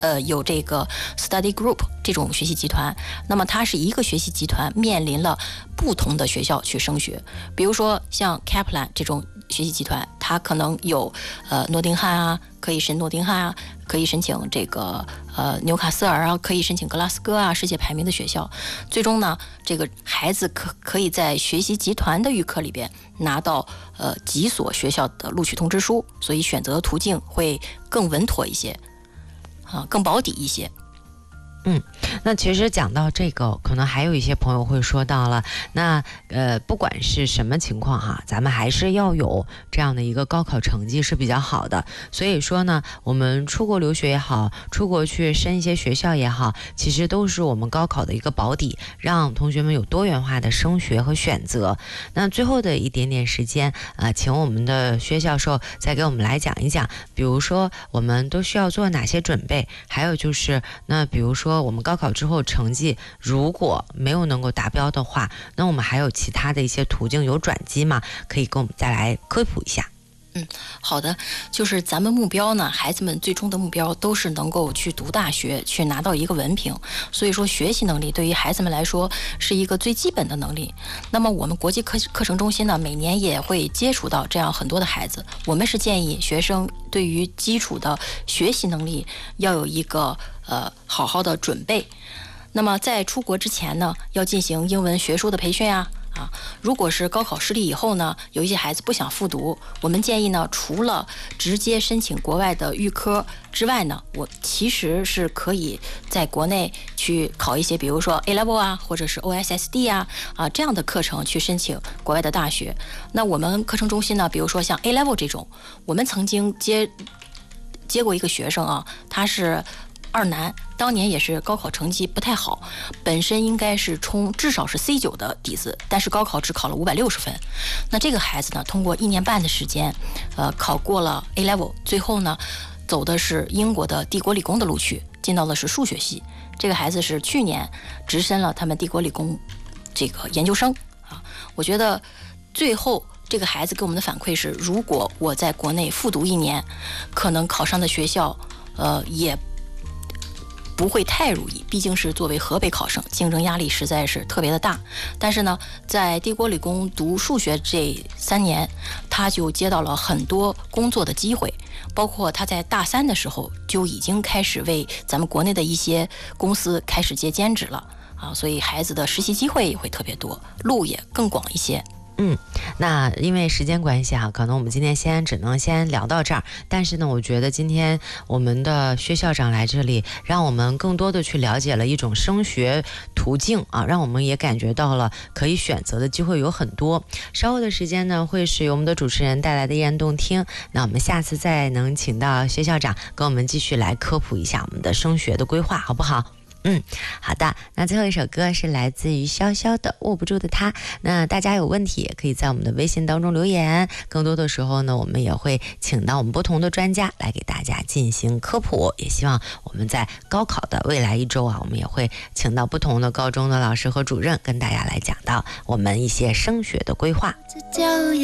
有这个 study group 这种学习集团，那么它是一个学习集团面临了不同的学校去升学，比如说像 Kaplan 这种学习集团，它可能有诺丁汉啊，可以申诺丁汉啊，可以申请这个纽卡斯尔啊，可以申请格拉斯哥啊，世界排名的学校。最终呢，这个孩子可以在学习集团的预科里边拿到几所学校的录取通知书，所以选择的途径会更稳妥一些。更保底一些。 那其实讲到这个，可能还有一些朋友会说到了，那不管是什么情况哈，咱们还是要有这样的一个高考成绩是比较好的。所以说呢，我们出国留学也好，出国去申一些学校也好，其实都是我们高考的一个保底，让同学们有多元化的升学和选择。那最后的一点点时间请我们的薛教授再给我们来讲一讲，比如说我们都需要做哪些准备，还有就是那比如说我们高考之后成绩如果没有能够达标的话，那我们还有其他的一些途径有转机吗？可以跟我们再来科普一下。 好的，就是咱们目标呢，孩子们最终的目标都是能够去读大学，去拿到一个文凭。所以说，学习能力对于孩子们来说是一个最基本的能力。那么我们国际课程中心呢，每年也会接触到这样很多的孩子。我们是建议学生对于基础的学习能力要有一个好好的准备。那么在出国之前呢，要进行英文学术的培训如果是高考失利以后呢，有一些孩子不想复读，我们建议呢，除了直接申请国外的预科之外呢，我其实是可以在国内去考一些，比如说 A level 啊，或者是 OSSD 这样的课程去申请国外的大学。那我们课程中心呢，比如说像 A level 这种，我们曾经接过一个学生他是2男，当年也是高考成绩不太好，本身应该是冲至少是 C9 的底子，但是高考只考了560分。那这个孩子呢，通过1年半的时间，考过了 A level， 最后呢，走的是英国的帝国理工的录取，进到的是数学系。这个孩子是去年直升了他们帝国理工这个研究生我觉得最后这个孩子给我们的反馈是，如果我在国内复读1年，可能考上的学校也不会太如意，毕竟是作为河北考生，竞争压力实在是特别的大。但是呢，在帝国理工读数学这3年，他就接到了很多工作的机会，包括他在大3的时候就已经开始为咱们国内的一些公司开始接兼职了所以孩子的实习机会也会特别多，路也更广一些。 那因为时间关系可能我们今天只能先聊到这儿。但是呢，我觉得今天我们的薛校长来这里，让我们更多的去了解了一种升学途径让我们也感觉到了可以选择的机会有很多。稍后的时间呢，会是由我们的主持人带来的一言动听。那我们下次再能请到薛校长跟我们继续来科普一下我们的升学的规划，好不好？好的。那最后一首歌是来自于潇潇的握不住的他。那大家有问题也可以在我们的微信当中留言，更多的时候呢，我们也会请到我们不同的专家来给大家进行科普。也希望我们在高考的未来1周我们也会请到不同的高中的老师和主任跟大家来讲到我们一些升学的规划。